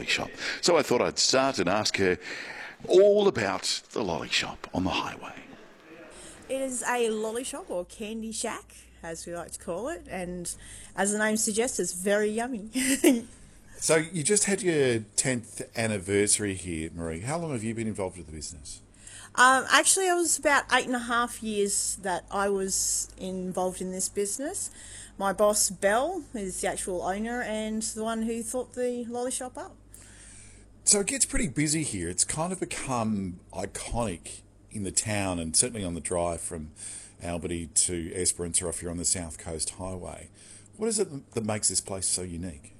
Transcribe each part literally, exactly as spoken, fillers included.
Shop. So I thought I'd start and ask her all about the Lolly Shop on the highway. It is a lolly shop, or candy shack, as we like to call it, and as the name suggests, it's very yummy. So you just had your tenth anniversary here, Marie. How long have you been involved with the business? Um, actually, it was about eight and a half years that I was involved in this business. My boss, Belle, is the actual owner and the one who thought the lolly shop up. So it gets pretty busy here. It's kind of become iconic in the town, and certainly on the drive from Albany to Esperance or off here on the South Coast Highway. What is it that makes this place so unique?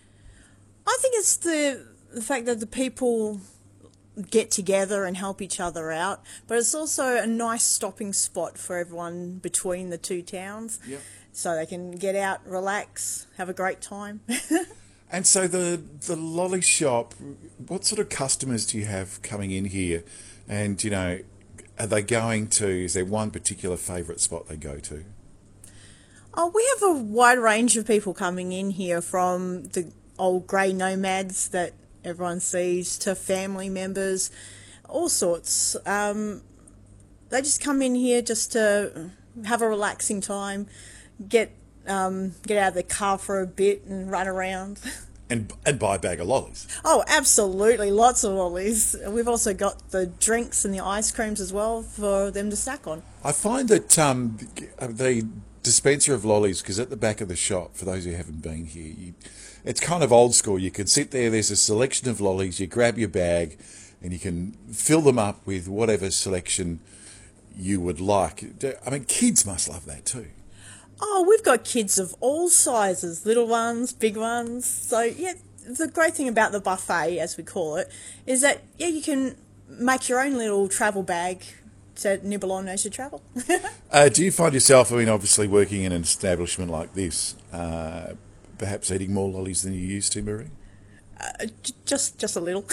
I think it's the, the fact that the people get together and help each other out, but it's also a nice stopping spot for everyone between the two towns. Yep. So they can get out, relax, have a great time. And so the the lolly shop, what sort of customers do you have coming in here? And, you know, are they going to, is there one particular favourite spot they go to? Oh, we have a wide range of people coming in here, from the old grey nomads that everyone sees to family members, all sorts. Um, they just come in here just to have a relaxing time, get um, get out of the car for a bit and run around. And, and buy a bag of lollies. Oh, absolutely, lots of lollies. We've also got the drinks and the ice creams as well for them to snack on. I find that um, the dispenser of lollies, because at the back of the shop, for those who haven't been here, you, it's kind of old school. You can sit there, there's a selection of lollies, you grab your bag and you can fill them up with whatever selection you would like. I mean, kids must love that too. Oh, we've got kids of all sizes, little ones, big ones. So, yeah, the great thing about the buffet, as we call it, is that, yeah, you can make your own little travel bag to nibble on as you travel. uh, do you find yourself, I mean, obviously working in an establishment like this, uh, perhaps eating more lollies than you used to, Marie? Uh, j- just just a little.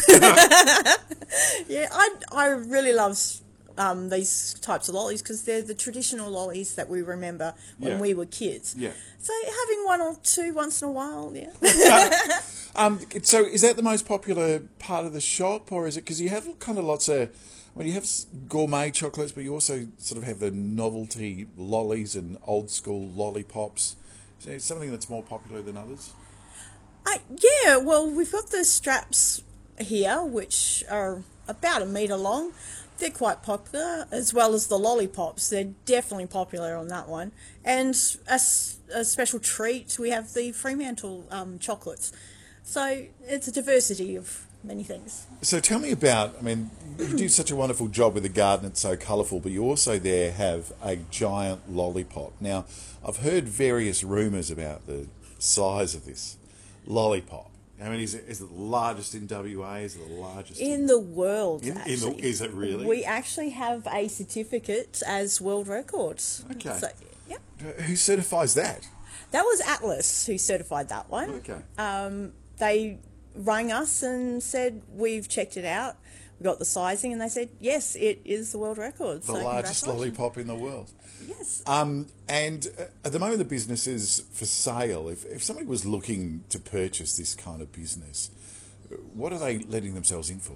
Yeah, I, I really love Um, these types of lollies because they're the traditional lollies that we remember when Yeah. we were kids. Yeah. So having one or two once in a while, yeah. um, so is that the most popular part of the shop, or is it because you have kind of lots of, well, you have s- gourmet chocolates, but you also sort of have the novelty lollies and old school lollipops? Is there something that's more popular than others? I, yeah, well, we've got the straps here, which are about a metre long. They're quite popular, as well as the lollipops. They're definitely popular on that one. And as a special treat, we have the Fremantle um, chocolates. So it's a diversity of many things. So tell me about, I mean, you do such a wonderful job with the garden, it's so colourful, but you also there have a giant lollipop. Now, I've heard various rumours about the size of this lollipop. I mean, is it, is it the largest in W A? Is it the largest In the world, in, in actually. the, is it really? We actually have a certificate as world records. Okay. So, yeah. Who certifies that? That was Atlas who certified that one. Okay. Um, they rang us and said, we've checked it out. We got the sizing, and they said, yes, it is the world record. The so largest congratulations. lollipop in the world. Yes. Um, and uh, at the moment, the business is for sale. If, if somebody was looking to purchase this kind of business, what are they letting themselves in for?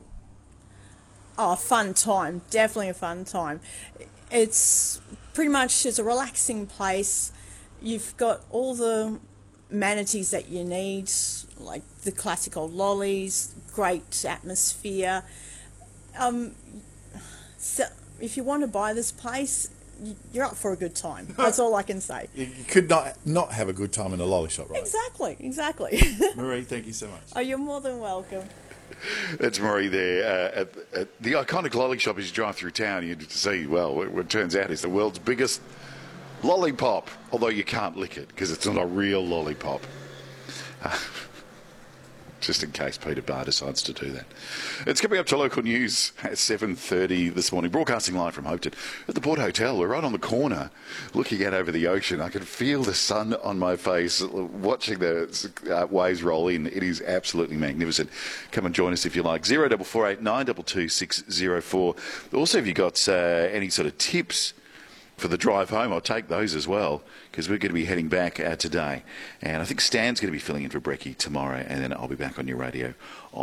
Oh, fun time. Definitely a fun time. It's pretty much, it's a relaxing place. You've got all the amenities that you need, like the classic old lollies, great atmosphere. Um, so if you want to buy this place, you're up for a good time. That's all I can say. You you could not not have a good time in a lolly shop, right? Exactly, exactly. Marie, thank you so much. Oh, you're more than welcome. That's Marie there uh, at, at the iconic lolly shop. As you drive through town, you see, well, what it turns out is the world's biggest lollipop, although you can't lick it because it's not a real lollipop. Uh, just in case Peter Barr decides to do that. It's coming up to local news at seven thirty this morning, broadcasting live from Hopeton at the Port Hotel. We're right on the corner looking out over the ocean. I can feel the sun on my face watching the uh, waves roll in. It is absolutely magnificent. Come and join us if you like. zero four four eight nine two two six zero four. Also, if you've got uh, any sort of tips for the drive home, I'll take those as well, because we're going to be heading back uh, today. And I think Stan's going to be filling in for Brecky tomorrow, and then I'll be back on your radio on